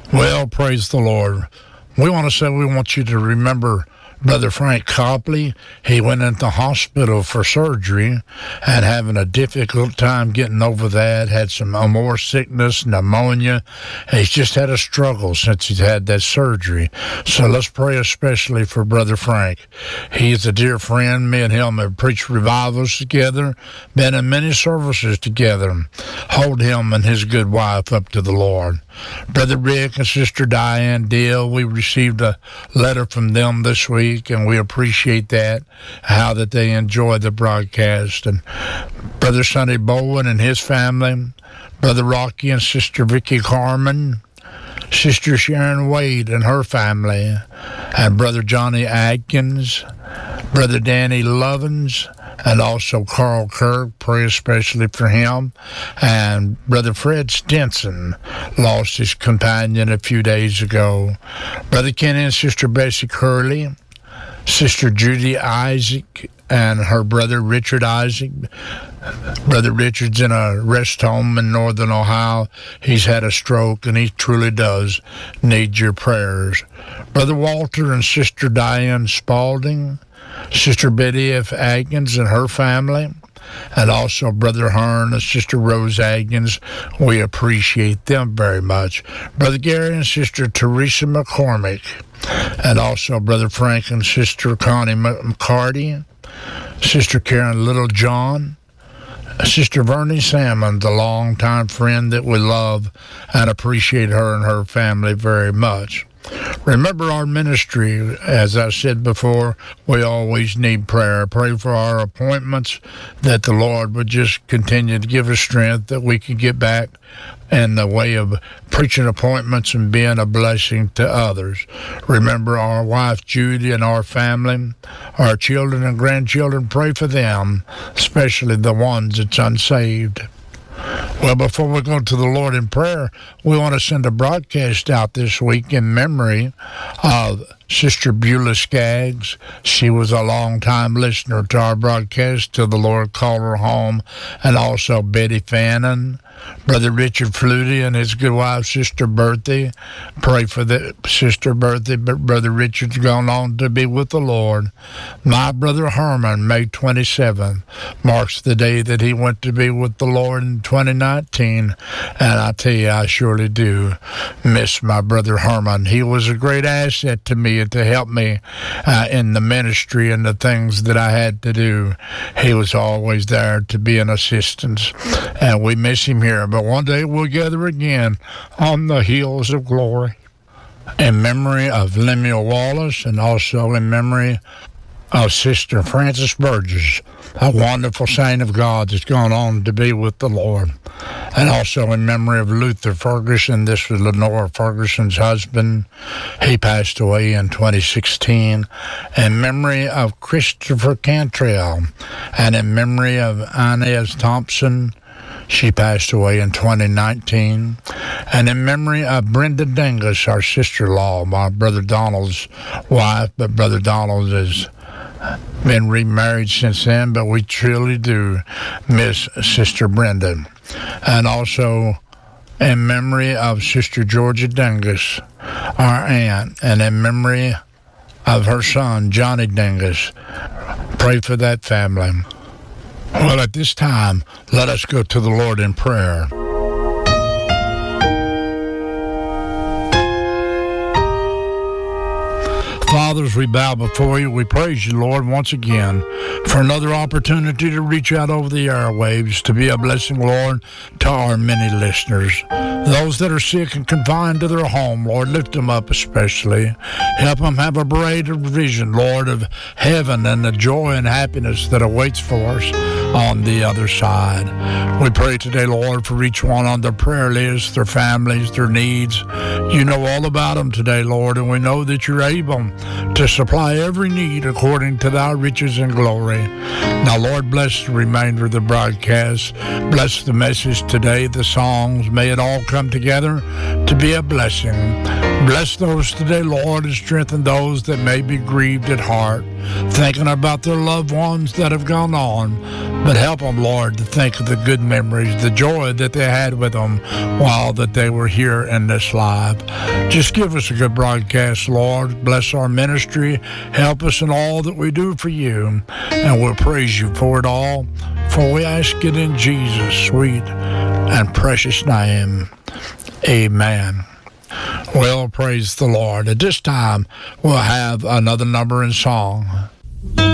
Well, praise the Lord. We want you to remember Brother Frank Copley. He went into the hospital for surgery and having a difficult time getting over that, had some more sickness, pneumonia. He's just had a struggle since he's had that surgery. So let's pray especially for Brother Frank. He's a dear friend. Me and him have preached revivals together, been in many services together. Hold him and his good wife up to the Lord. Brother Rick and Sister Diane Deal, we received a letter from them this week, and we appreciate that, how that they enjoy the broadcast. And Brother Sonny Bowen and his family, Brother Rocky and Sister Vicky Carmen, Sister Sharon Wade and her family, and Brother Johnny Adkins, Brother Danny Lovins, and also Carl Kirk. Pray especially for him. And Brother Fred Stinson lost his companion a few days ago. Brother Kenny and Sister Bessie Curley, Sister Judy Isaac and her brother Richard Isaac. Brother Richard's in a rest home in northern Ohio. He's had a stroke, and he truly does need your prayers. Brother Walter and Sister Diane Spalding, Sister Betty F. Atkins and her family, and also Brother Hearn and Sister Rose Atkins. We appreciate them very much. Brother Gary and Sister Teresa McCormick, and also Brother Frank and Sister Connie McCarty, Sister Karen Littlejohn, Sister Vernie Salmon, the longtime friend that we love and appreciate her and her family very much. Remember our ministry. As I said before, we always need prayer. Pray for our appointments, that the Lord would just continue to give us strength, that we can get back in the way of preaching appointments and being a blessing to others. Remember our wife Judy and our family, our children and grandchildren. Pray for them, especially the ones that's unsaved. Well, before we go to the Lord in prayer, we want to send a broadcast out this week in memory of Sister Beulah Skaggs. She was a long-time listener to our broadcast till the Lord called her home, and also Betty Fannin, Brother Richard Flutie and his good wife, Sister Berthy. Pray for the Sister Berthy, but Brother Richard's gone on to be with the Lord. My Brother Herman, May 27th, marks the day that he went to be with the Lord in 2019, and I tell you, I surely do miss my Brother Herman. He was a great asset to me and to help me in the ministry and the things that I had to do. He was always there to be an assistance, and we miss him here. But one day we'll gather again on the hills of glory. In memory of Lemuel Wallace, and also in memory of Sister Frances Burgess, a wonderful saint of God that's gone on to be with the Lord. And also in memory of Luther Ferguson. This was Lenore Ferguson's husband. He passed away in 2016. In memory of Christopher Cantrell, and in memory of Inez Thompson. She passed away in 2019. And in memory of Brenda Dingus, our sister-in-law, my Brother Donald's wife, but Brother Donald has been remarried since then, but we truly do miss Sister Brenda. And also in memory of Sister Georgia Dingus, our aunt, and in memory of her son, Johnny Dingus. Pray for that family. Well, at this time, let us go to the Lord in prayer. Father, as we bow before you, we praise you, Lord, once again for another opportunity to reach out over the airwaves, to be a blessing, Lord, to our many listeners. Those that are sick and confined to their home, Lord, lift them up especially. Help them have a brighter vision, Lord, of heaven and the joy and happiness that awaits for us on the other side. We pray today, Lord, for each one on their prayer list, their families, their needs. You know all about them today, Lord, and we know that you're able to supply every need according to thy riches and glory. Now, Lord, bless the remainder of the broadcast. Bless the message today, the songs. May it all come together to be a blessing. Bless those today, Lord, and strengthen those that may be grieved at heart, thinking about their loved ones that have gone on. But help them, Lord, to think of the good memories, the joy that they had with them while that they were here in this life. Just give us a good broadcast, Lord. Bless our ministry. Help us in all that we do for you. And we'll praise you for it all. For we ask it in Jesus' sweet and precious name. Amen. Well, praise the Lord. At this time, we'll have another number in song.